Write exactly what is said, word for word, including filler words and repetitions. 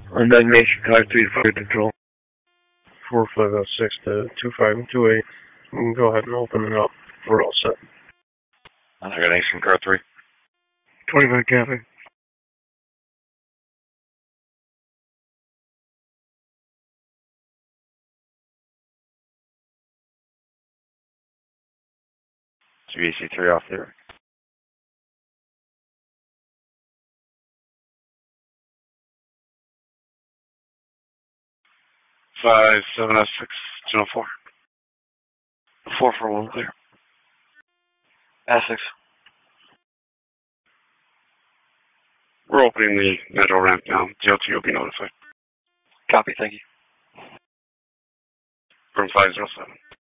On Nation Car three for control. four five oh six to two five two eight. You can go ahead and open it up. We're all set. On Nation Car three. twenty-five copy. G B C three off there. Five seven oh six channel four. Four four one clear. Essex. We're opening the metro ramp now. G L T will be notified. Copy, thank you. Room five zero seven.